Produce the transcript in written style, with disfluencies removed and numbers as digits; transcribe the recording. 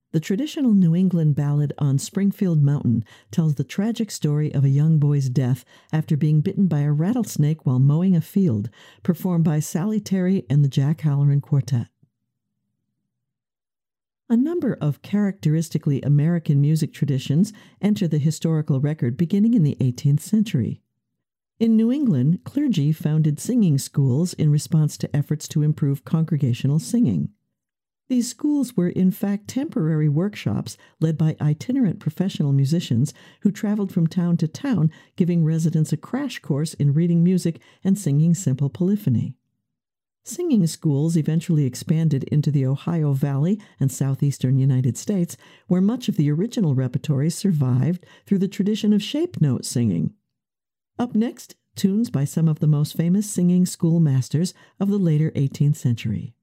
The traditional New England ballad On Springfield Mountain tells the tragic story of a young boy's death after being bitten by a rattlesnake while mowing a field, performed by Sally Terry and the Jack Halloran Quartet. A number of characteristically American music traditions enter the historical record beginning in the 18th century. In New England, clergy founded singing schools in response to efforts to improve congregational singing. These schools were in fact temporary workshops led by itinerant professional musicians who traveled from town to town, giving residents a crash course in reading music and singing simple polyphony. Singing schools eventually expanded into the Ohio Valley and southeastern United States, where much of the original repertory survived through the tradition of shape note singing. Up next, tunes by some of the most famous singing school masters of the later 18th century.